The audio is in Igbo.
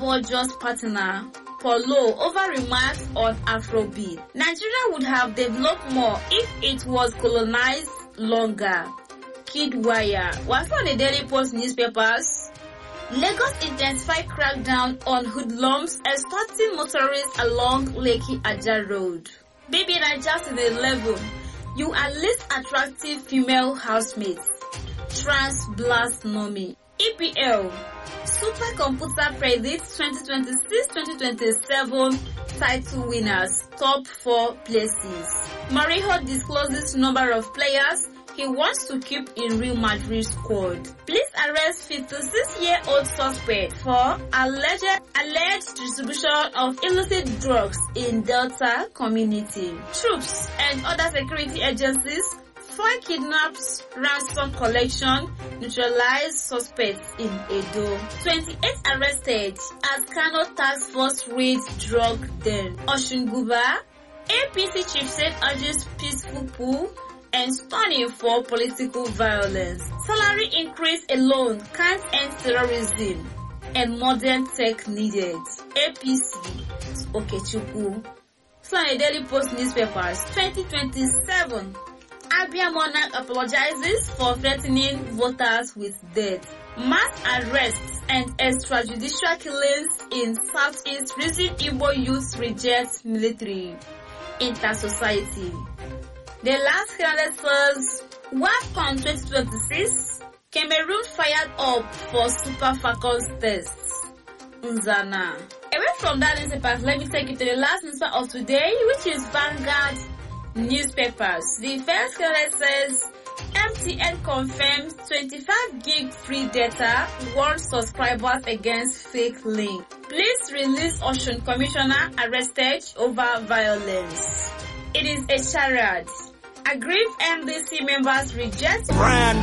Borgeous partner Polo over remarks on Afrobeat. Nigeria would have developed more if it was colonized longer. Kidwire was on the Daily Post newspapers. Lagos intensified crackdown on hoodlums extorting motorists along Lekki Ajah Road. Baby Naija in 11. You are least attractive female housemates. Trans Blast Nomi. EPL. Supercomputer predicts 2026-2027 title winners. Top 4 places. Mourinho discloses number of players he wants to keep in Real Madrid squad. Police arrest 56-year-old suspect for alleged distribution of illicit drugs in Delta community. Troops and other security agencies foil kidnaps, ransom collection, neutralize suspects in Edo. 28 arrested as Kano task force raids drug den. Oshunguba, APC chief said urges peaceful coup and stunning for political violence. Salary increase alone can't end terrorism and modern tech needed. APC, Okechukwu. So in the Daily Post newspapers, 2027. Abia Monarch apologizes for threatening voters with death. Mass arrests and extrajudicial killings in Southeast reason Igbo youths reject military. Inter-society. The last candidate says, WAFCON 2026, Cameroon fired up for Super Falcons tests. Nzana. Away from that newspaper, let me take you to the last newspaper of today, which is Vanguard newspapers. The first candidate says, MTN confirms 25 gig free data, warns subscribers against fake link. Police release Osun Commissioner arrested over violence. It is a charade. Aggrieved NDC members reject brand